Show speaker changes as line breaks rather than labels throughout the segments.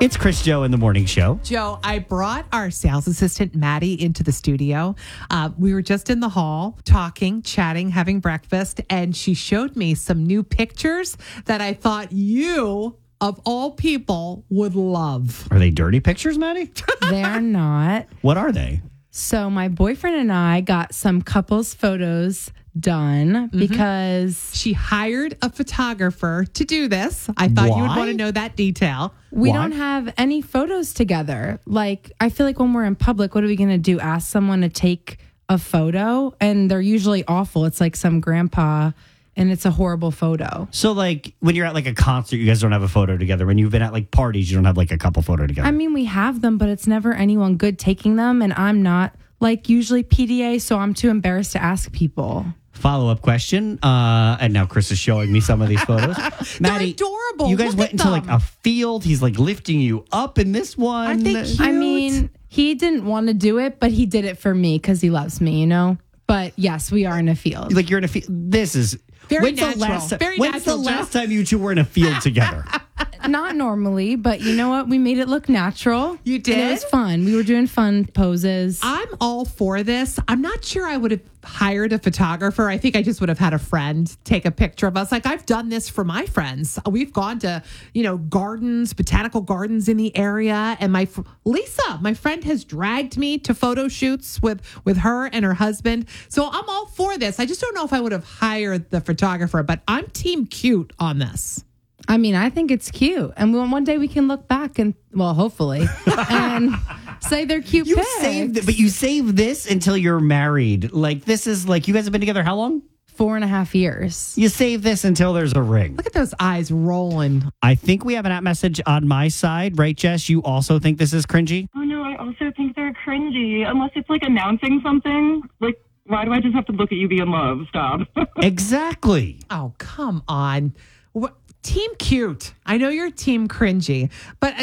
It's Chris Joe in the morning show.
Joe, I brought our sales assistant, Maddie, into the studio. We were just in the hall talking, chatting, having breakfast, and she showed me some new pictures that I thought you, of all people, would love.
Are they dirty pictures, Maddie?
They're not.
What are they?
So my boyfriend and I got some couples photos done because
She hired a photographer to do this. I thought you would
Why?
want to know that detail.
we
Why?
don't have any photos together. Like, I feel like when we're in public, what are we going to do? Ask someone to take a photo? And they're usually awful. It's like some grandpa and it's a horrible photo.
So, like, when you're at like a concert, you guys don't have a photo together. When you've been at like parties, you don't have like a couple photo together.
I mean, we have them, but it's never anyone good taking them. And I'm not like usually PDA, so I'm too embarrassed to ask people.
Follow-up question. And now Chris is showing me some of these photos. Maddie,
adorable.
you guys
Look
went
at
into like
them.
a field. He's like lifting you up in this one.
Aren't they cute?
I mean, he didn't want to do it, but he did it for me because he loves me, you know? But yes, we are in a field.
Like you're in a field. This is
Very
when's
natural.
The last,
Very
when's
natural,
the
Joe.
last time you two were in a field together?
Not normally, but you know what? We made it look natural.
You
And it
did?
was fun. We were doing fun poses.
I'm all for this. I'm not sure I would have hired a photographer. I think I just would have had a friend take a picture of us. Like I've done this for my friends. We've gone to, gardens, botanical gardens in the area. And Lisa, my friend, has dragged me to photo shoots with her and her husband. So I'm all for this. I just don't know if I would have hired the photographer, but I'm team cute on this.
I mean, I think it's cute. And one day we can look back and, well, hopefully, and say they're cute
You
pics.
saved it, but you save this until you're married. Like this is like you guys have been together how long?
4.5 years.
You save this until there's a ring.
Look at those eyes rolling.
I think we have an app message on my side, right, Jess? You also think this is cringy?
Oh, no, I also think they're cringy. Unless it's like announcing something. Like, why do I just have to look at you be in love? Stop.
Exactly.
Oh, come on. Team cute. I know you're team cringy, but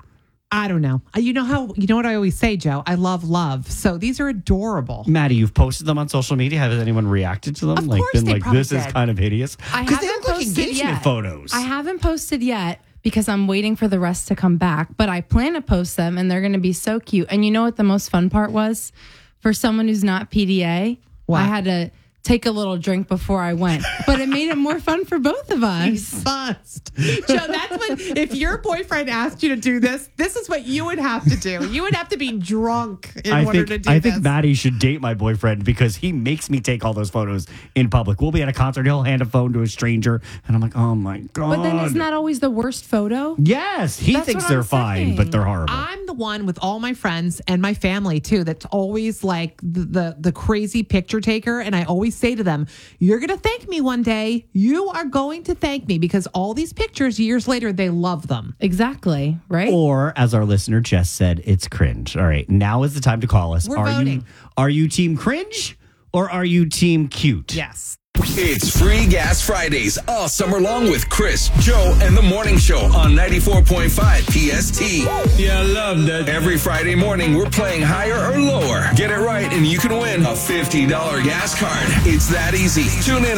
I don't know. You know what I always say, Joe? I love. So these are adorable.
Maddie, you've posted them on social media. Has anyone reacted to them?
Of course
been
they
like,
probably
this is
did.
kind of hideous.
I
Because they
haven't
look like
posted
engagement
yet.
photos.
I haven't posted yet because I'm waiting for the rest to come back, but I plan to post them and they're going to be so cute. And you know what the most fun part was? For someone who's not PDA,
What?
I had to take a little drink before I went, but it made it more fun for both of us.
Bust. Joe, that's what, if your boyfriend asked you to do this is what you would have to do. You would have to be drunk in order to do
I
this.
think Maddie should date my boyfriend because he makes me take all those photos in public. We'll be at a concert. He'll hand a phone to a stranger. And I'm like, oh my God.
But then isn't that always the worst photo?
Yes, he
That's
thinks
what
they're
I'm
fine,
saying.
but they're horrible.
I'm the one with all my friends and my family too that's always like the crazy picture taker. And I always say to them, you're going to thank me one day. You are going to thank me because all these pictures years later, they love them.
Exactly, right?
Or, as our listener Jess said, it's cringe. All right, now is the time to call us.
We're voting.
Are you team cringe or are you team cute?
Yes.
It's Free Gas Fridays all summer long with Chris, Joe, and the Morning Show on 94.5 PST.
Yeah, I love that.
Every Friday morning, we're playing higher or lower. Get it right, and you can win a $50 gas card. It's that easy. Tune in